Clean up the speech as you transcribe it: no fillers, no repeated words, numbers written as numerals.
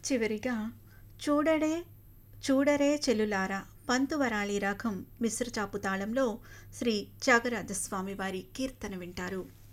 చివరిగా చూడడే చూడరే చెల్లులారా పంతువరాళి రాగం మిశ్రచాపు తాళంలో శ్రీ త్యాగరాజస్వామి వారి కీర్తన వింటారు.